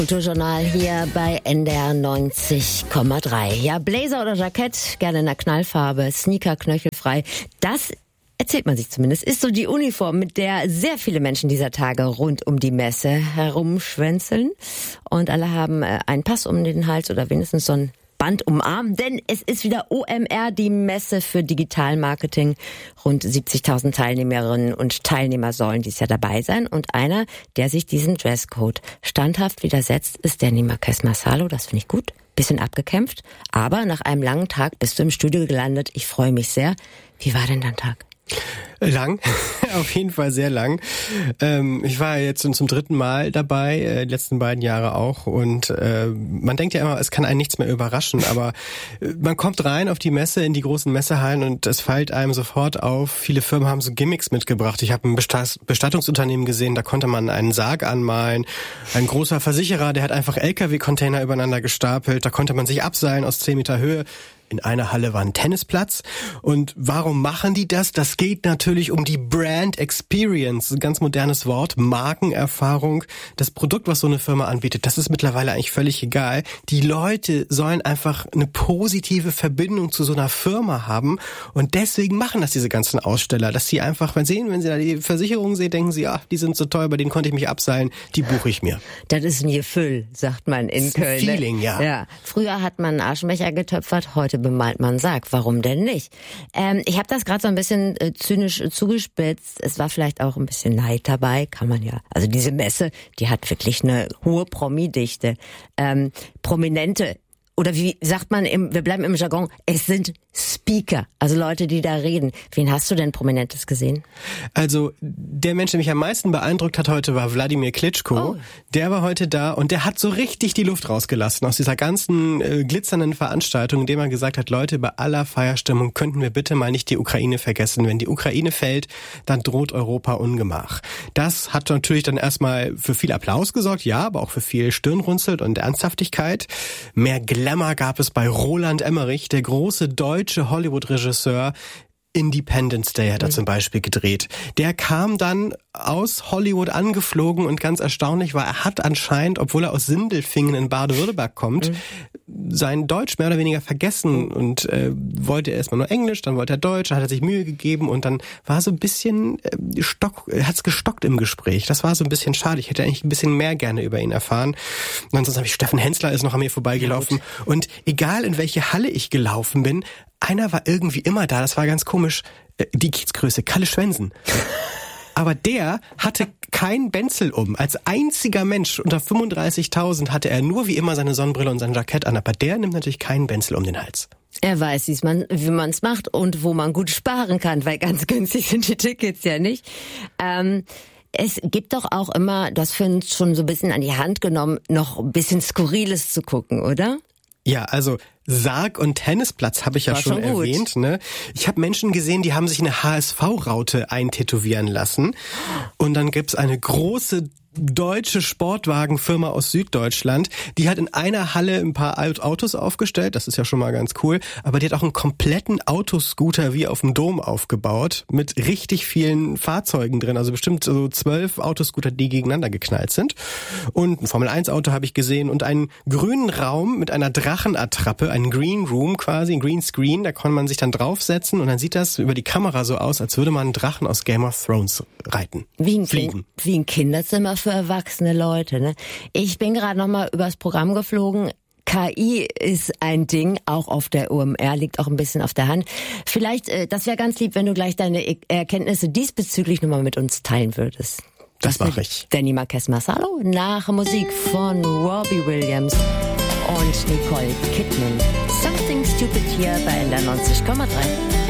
Kulturjournal hier bei NDR 90,3. Ja, Blazer oder Jackett, gerne in der Knallfarbe, Sneaker knöchelfrei. Das erzählt man sich zumindest, ist so die Uniform, mit der sehr viele Menschen dieser Tage rund um die Messe herumschwänzeln. Und alle haben einen Pass um den Hals oder wenigstens so ein Band umarmen, denn es ist wieder OMR, die Messe für Digitalmarketing. Rund 70.000 Teilnehmerinnen und Teilnehmer sollen dieses Jahr dabei sein. Und einer, der sich diesem Dresscode standhaft widersetzt, ist der Nima Kesmarsalo. Das finde ich gut. Bisschen abgekämpft. Aber nach einem langen Tag bist du im Studio gelandet. Ich freue mich sehr. Wie war denn dein Tag? Lang, auf jeden Fall sehr lang. Ich war jetzt zum 3. Mal dabei, die letzten beiden Jahre auch, und man denkt ja immer, es kann einen nichts mehr überraschen, aber man kommt rein auf die Messe, in die großen Messehallen, und es fällt einem sofort auf, viele Firmen haben so Gimmicks mitgebracht. Ich habe ein Bestattungsunternehmen gesehen, da konnte man einen Sarg anmalen, ein großer Versicherer, der hat einfach LKW-Container übereinander gestapelt, da konnte man sich abseilen aus 10 Meter Höhe. In einer Halle war ein Tennisplatz. Und warum machen die das? Das geht natürlich um die Brand Experience. Ein ganz modernes Wort. Markenerfahrung. Das Produkt, was so eine Firma anbietet, das ist mittlerweile eigentlich völlig egal. Die Leute sollen einfach eine positive Verbindung zu so einer Firma haben. Und deswegen machen das diese ganzen Aussteller. Dass sie einfach, wenn sie da die Versicherung sehen, denken sie, ach, die sind so toll, bei denen konnte ich mich abseilen, die buche ich mir. Das ist ein Gefühl, sagt man in Köln. Feeling, ja. Früher hat man Aschenbecher getöpfert, heute bemalt man Sarg. Warum denn nicht? Ich habe das gerade so ein bisschen zynisch zugespitzt. Es war vielleicht auch ein bisschen Neid dabei, kann man ja. Also diese Messe, die hat wirklich eine hohe Promi-Dichte. Prominente, oder wie sagt man, wir bleiben im Jargon, es sind Speaker, also Leute, die da reden. Wen hast du denn Prominentes gesehen? Also der Mensch, der mich am meisten beeindruckt hat heute, war Wladimir Klitschko. Oh. Der war heute da und der hat so richtig die Luft rausgelassen aus dieser ganzen glitzernden Veranstaltung, indem er gesagt hat, Leute, bei aller Feierstimmung könnten wir bitte mal nicht die Ukraine vergessen. Wenn die Ukraine fällt, dann droht Europa Ungemach. Das hat natürlich dann erstmal für viel Applaus gesorgt, ja, aber auch für viel Stirnrunzeln und Ernsthaftigkeit. Mehr Glamour gab es bei Roland Emmerich, der große deutsche Hollywood-Regisseur. Independence Day hat er zum Beispiel gedreht. Der kam dann aus Hollywood angeflogen und ganz erstaunlich war, er hat anscheinend, obwohl er aus Sindelfingen in Baden-Württemberg kommt, sein Deutsch mehr oder weniger vergessen und wollte erstmal nur Englisch, dann wollte er Deutsch, dann hat er sich Mühe gegeben und dann war so ein bisschen hat's gestockt im Gespräch. Das war so ein bisschen schade. Ich hätte eigentlich ein bisschen mehr gerne über ihn erfahren. Und ansonsten habe ich Steffen Hensler ist noch an mir vorbeigelaufen. Ja, und egal in welche Halle ich gelaufen bin, einer war irgendwie immer da, das war ganz komisch, die Kiezgröße, Kalle Schwensen. Aber der hatte kein Benzel um. Als einziger Mensch unter 35.000 hatte er nur wie immer seine Sonnenbrille und sein Jackett an. Aber der nimmt natürlich keinen Benzel um den Hals. Er weiß, wie man es macht und wo man gut sparen kann, weil ganz günstig sind die Tickets ja nicht. Es gibt doch auch immer, das für uns schon so ein bisschen an die Hand genommen, noch ein bisschen Skurriles zu gucken, oder? Ja, also Sarg und Tennisplatz habe ich ja schon erwähnt. Ne? Ich habe Menschen gesehen, die haben sich eine HSV-Raute eintätowieren lassen. Und dann gibt's eine große deutsche Sportwagenfirma aus Süddeutschland, die hat in einer Halle ein paar Autos aufgestellt, das ist ja schon mal ganz cool, aber die hat auch einen kompletten Autoscooter wie auf dem Dom aufgebaut, mit richtig vielen Fahrzeugen drin, also bestimmt so 12 Autoscooter, die gegeneinander geknallt sind. Und ein Formel-1-Auto habe ich gesehen und einen grünen Raum mit einer Drachenattrappe, einen Green Room quasi, ein Green Screen, da kann man sich dann draufsetzen und dann sieht das über die Kamera so aus, als würde man einen Drachen aus Game of Thrones reiten. Wie ein Kinderzimmer für erwachsene Leute, ne? Ich bin gerade noch mal übers Programm geflogen. KI ist ein Ding, auch auf der OMR, liegt auch ein bisschen auf der Hand. Vielleicht, das wäre ganz lieb, wenn du gleich deine Erkenntnisse diesbezüglich nochmal mit uns teilen würdest. Das mache ich. Der Nima Kesmarsalo nach Musik von Robbie Williams und Nicole Kidman. Something Stupid hier bei NDR 90,3.